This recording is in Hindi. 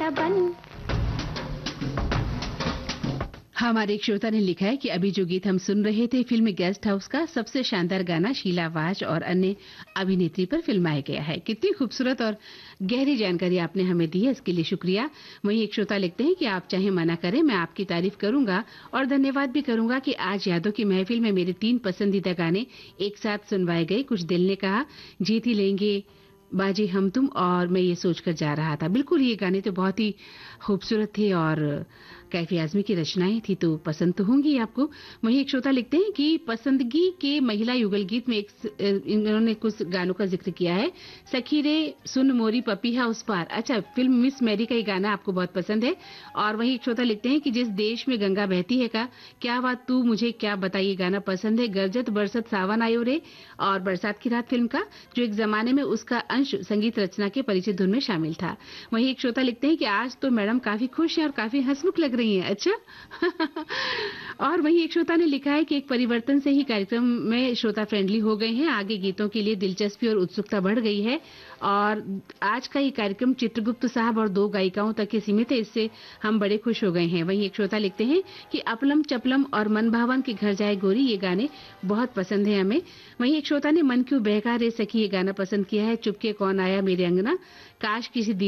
बन। हमारे एक श्रोता ने लिखा है कि अभी जो गीत हम सुन रहे थे फिल्म गेस्ट हाउस का सबसे शानदार गाना शीला वाज और अन्य अभिनेत्री पर फिल्माया गया है। कितनी खूबसूरत और गहरी जानकारी आपने हमें दी है, इसके लिए शुक्रिया। वहीं एक श्रोता लिखते हैं कि आप चाहे मना करें, मैं आपकी तारीफ करूंगा और धन्यवाद भी करूंगा कि आज यादों की महफिल में मेरे 3 पसंदीदा गाने एक साथ सुनवाए गए। कुछ दिल ने कहा, जीत ही लेंगे, बाजी हम तुम और मैं ये सोचकर जा रहा था। बिल्कुल ये गाने तो बहुत ही खूबसूरत थे और कैफी आजमी की रचनाएं थी, तो पसंद तो होंगी आपको। वहीं एक श्रोता लिखते हैं कि पसंदगी के महिला युगल गीत में इन्होंने कुछ गानों का जिक्र किया है। सखी रे सुन मोरी पपीहा उस पार, अच्छा फिल्म मिस मैरी का ये गाना आपको बहुत पसंद है। और वहीं एक श्रोता लिखते हैं कि जिस देश में गंगा बहती है का क्या बात तू मुझे क्या बताइए गाना पसंद है। गरजत बरसत सावन आयो रे और बरसात की रात फिल्म का, जो एक जमाने में उसका अंश संगीत रचना के परिचित धुन में शामिल था। वहीं एक श्रोता लिखते हैं कि आज तो मैडम काफी खुश हैं और काफी हंसमुख लग रही हैं। अच्छा और वहीं एक श्रोता ने लिखा है कि एक परिवर्तन से ही कार्यक्रम में श्रोता फ्रेंडली हो गए हैं, आगे गीतों के लिए दिलचस्पी और उत्सुकता बढ़ गई है और आज का ये कार्यक्रम चित्रगुप्त साहब और 2 गायिकाओं तक ही सीमित है, इससे हम बड़े खुश हो गए हैं। वहीं एक श्रोता लिखते हैं कि अपलम चपलम और मन भावन के घर जाए गोरी, ये गाने बहुत पसंद है हमें। वहीं एक श्रोता ने मन क्यों बहका रे सखी ये गाना पसंद किया है। चुपके कौन आया मेरे अंगना, काश किसी